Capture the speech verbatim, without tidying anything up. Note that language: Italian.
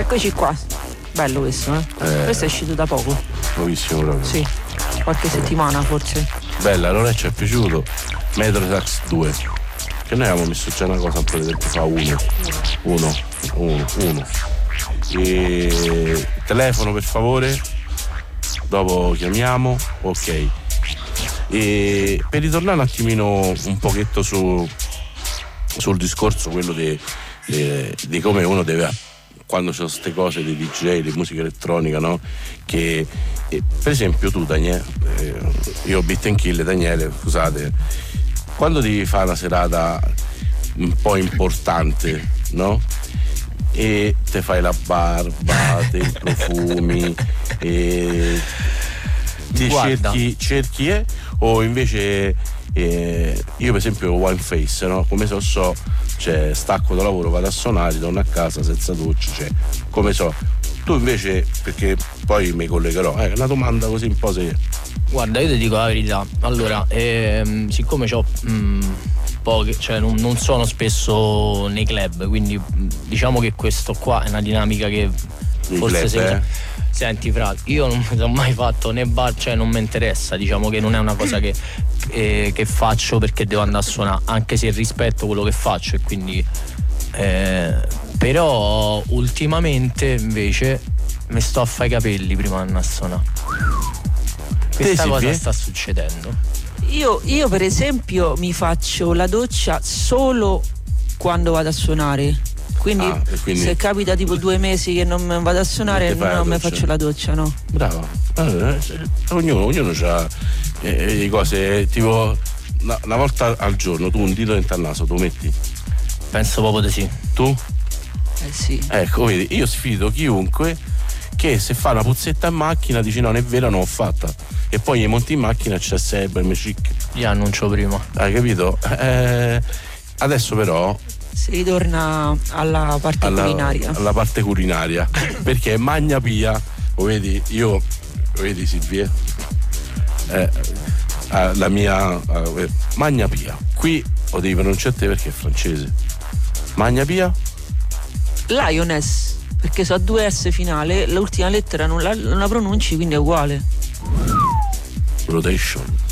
Eccoci qua. Bello questo, eh? eh questo è uscito da poco. Nuovissimo proprio. Sì, qualche allora. settimana forse. Bella, allora ci è piaciuto Metro Sax due. Che noi avevamo messo già una cosa un po' di tempo fa, uno. Uno, uno, uno. E telefono per favore. Dopo chiamiamo, ok. E per ritornare un attimino un pochetto su sul discorso quello di, di, di come uno deve, quando c'è queste cose di D J, di musica elettronica, no? Che eh, per esempio tu Daniele, eh, io Beat and Kill, Daniele, scusate, quando devi fare una serata un po' importante, no? E te fai la barba, te i profumi, e ti Guarda. cerchi, cerchi eh? O invece eh, io per esempio One Face, no? Come so so, cioè stacco da lavoro, vado a suonare, torno a casa senza doccia, cioè come so. Tu invece, perché poi mi collegherò, è eh, una domanda così un po' se. Guarda, io ti dico la verità. Allora, ehm, siccome c'ho mh, poche, cioè non, non sono spesso nei club, quindi mh, diciamo che questo qua è una dinamica che I forse club, se, eh? Senti fra, io non mi sono mai fatto né bar, cioè non mi interessa, diciamo che non è una cosa che, eh, che faccio perché devo andare a suonare, anche se rispetto quello che faccio e quindi eh, però ultimamente invece mi sto a fare i capelli prima di andare a suonare. Questa Te, cosa Silvia? sta succedendo. Io, io per esempio mi faccio la doccia solo quando vado a suonare. Quindi, Ah, e quindi se capita tipo due mesi che non vado a suonare, non, non mi doccia. faccio la doccia, no. Bravo. Allora, eh, ognuno, ognuno ha eh, le cose, tipo una, una volta al giorno tu un dito dentro al naso, tu metti? Penso proprio di sì. Tu? Eh sì. Ecco, vedi, io sfido chiunque che se fa una puzzetta in macchina dice no, non è vero, non l'ho fatta. E poi gli monti in macchina c'è sempre il chic. Io annuncio prima. Hai capito? Eh, adesso però Si ritorna alla parte alla, culinaria. alla parte culinaria perché Magna Pia, lo vedi, io lo vedi Silvia, eh, eh, la mia eh, Magna Pia, qui lo devi pronunciare te perché è francese. Magna Pia? Lioness, perché so due S finale, l'ultima lettera non la, non la pronunci, quindi è uguale. Rotation.